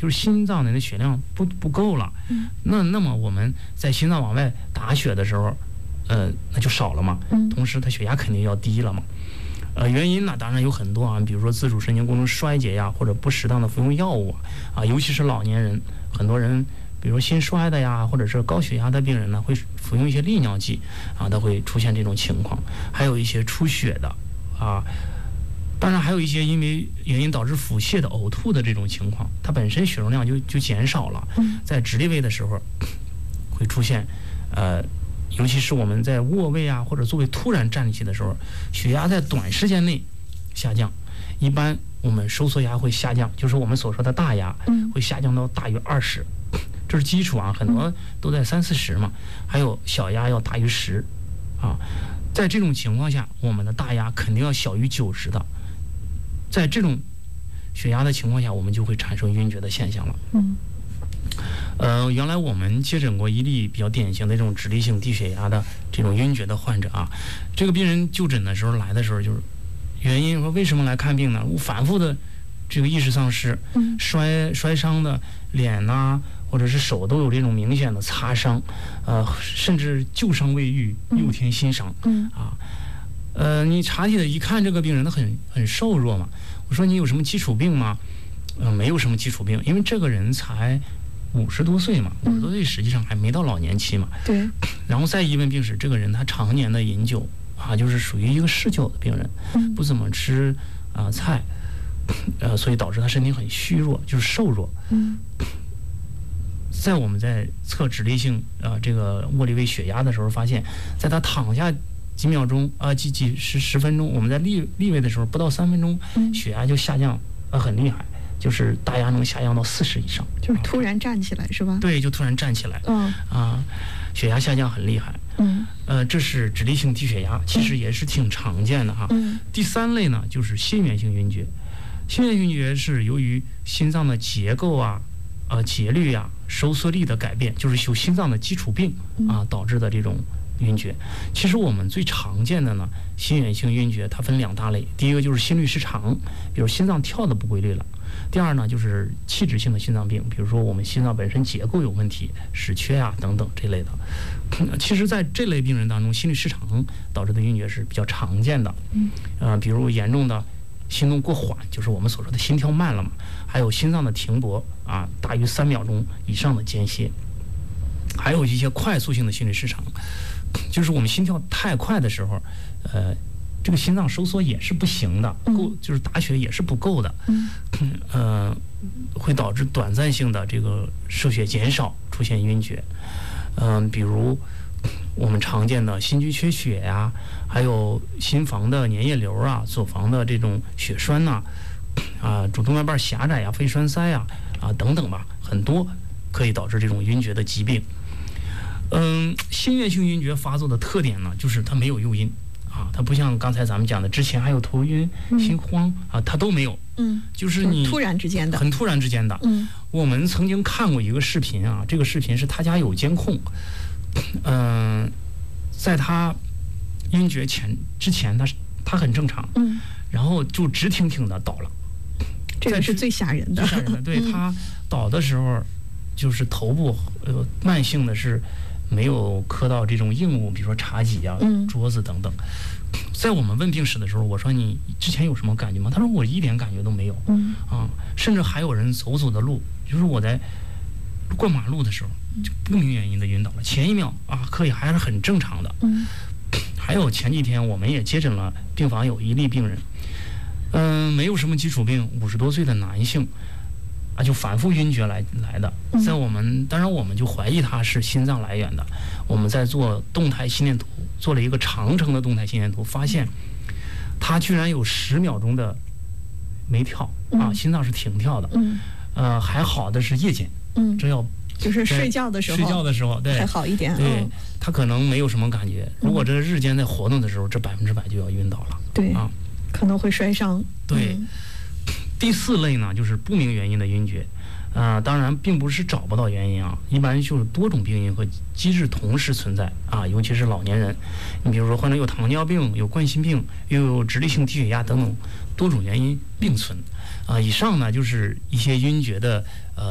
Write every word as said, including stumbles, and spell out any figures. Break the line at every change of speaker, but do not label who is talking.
就是心脏的那血量不不够了。
嗯，
那那么我们在心脏往外打血的时候，呃，那就少了嘛。
嗯，
同时它血压肯定要低了嘛。呃，原因呢，当然有很多啊，比如说自主神经功能衰竭呀，或者不适当的服用药物啊，啊，尤其是老年人，很多人，比如心衰的呀，或者是高血压的病人呢，会服用一些利尿剂啊，它会出现这种情况。还有一些出血的啊，当然还有一些因为原因导致腹泻的、呕吐的这种情况，它本身血容量就就减少了，在直立位的时候会出现，呃。尤其是我们在卧位啊，或者座位突然站起的时候，血压在短时间内下降，一般我们收缩压会下降，就是我们所说的大压会下降到大于二十，这是基础啊，很多都在三四十嘛，还有小压要大于十啊，在这种情况下，我们的大压肯定要小于九十的，在这种血压的情况下，我们就会产生晕厥的现象了。
嗯。
呃，原来我们接诊过一例比较典型的这种直立性低血压的这种晕厥的患者啊，这个病人就诊的时候来的时候就是原因说为什么来看病呢？我反复的这个意识丧失，摔摔伤的脸呐、啊，或者是手都有这种明显的擦伤，呃，甚至旧伤未愈，又添新伤，
嗯
啊，呃，你查体的一看这个病人他很很瘦弱嘛，我说你有什么基础病吗？呃，没有什么基础病，因为这个人才五十多岁嘛，五十多岁实际上还没到老年期嘛。
对。
然后再一问病史，这个人他常年的饮酒啊，就是属于一个嗜酒的病人，不怎么吃啊、呃、菜，呃，所以导致他身体很虚弱，就是瘦弱。
嗯。
在我们在测直立性啊、呃、这个卧立位血压的时候，发现，在他躺下几秒钟啊、呃、几几十十分钟，我们在立立位的时候不到三分钟，血压就下降呃很厉害。就是大压能下降到四十以上，
就是突然站起来是吧？
对，就突然站起来，
嗯
啊，血压下降很厉害，
嗯，
呃，这是直立性低血压，其实也是挺常见的哈。
嗯，
第三类呢就是心源性晕厥，心源晕厥是由于心脏的结构啊、呃节律啊、收缩力的改变，就是有心脏的基础病啊导致的这种晕厥。其实我们最常见的呢，心源性晕厥它分两大类，第一个就是心律失常，比如心脏跳的不规律了。第二呢，就是器质性的心脏病，比如说我们心脏本身结构有问题，室缺啊等等这类的。其实，在这类病人当中，心律失常导致的晕厥是比较常见的。
嗯，
呃，比如严重的心动过缓，就是我们所说的心跳慢了嘛，还有心脏的停搏啊，大于三秒钟以上的间歇，还有一些快速性的心律失常，就是我们心跳太快的时候，呃。这个心脏收缩也是不行的，够就是打血也是不够的，
嗯，
呃，会导致短暂性的这个射血减少，出现晕厥。嗯、呃，比如我们常见的心肌缺血呀、啊，还有心房的粘液瘤啊，左房的这种血栓呐、啊，啊，主动脉瓣狭窄呀、肺栓塞呀、啊，啊等等吧，很多可以导致这种晕厥的疾病。嗯，心源性晕厥发作的特点呢，就是它没有诱因。啊，它不像刚才咱们讲的，之前还有头晕、心慌啊，它都没有。
嗯，
就是你
突然之间的，
很突然之间的。
嗯，
我们曾经看过一个视频啊，这个视频是他家有监控，嗯、呃，在他晕厥前之前，他他很正常，
嗯，
然后就直挺挺的倒了，
这个是最吓人的，
最吓人的。对、嗯、他倒的时候，就是头部呃慢性的是。没有磕到这种硬物，比如说茶几啊、桌子等等。在我们问病史的时候，我说你之前有什么感觉吗？他说我一点感觉都没有。
嗯
啊，甚至还有人走走的路，就是我在过马路的时候，就不明原因的晕倒了。前一秒啊，可以还是很正常的。
嗯。
还有前几天我们也接诊了病房有一例病人，嗯、呃，没有什么基础病，五十多岁的男性。啊，就反复晕厥来来的，在我们当然我们就怀疑他是心脏来源的，我们在做动态心电图，做了一个长程的动态心电图，发现他居然有十秒钟的没跳啊，心脏是停跳的，
嗯，
呃，还好的是夜间，
嗯，
这要
就是睡觉的时候，
睡觉的时候对
还好一点，
对，他可能没有什么感觉，如果这日间在活动的时候，这百分之百就要晕倒了，
对
啊，
可能会摔伤，
对。嗯第四类呢，就是不明原因的晕厥，啊、呃，当然并不是找不到原因啊，一般就是多种病因和机制同时存在啊，尤其是老年人，你比如说患者有糖尿病、有冠心病，又有直立性低血压等等多种原因并存，啊、呃，以上呢就是一些晕厥的呃。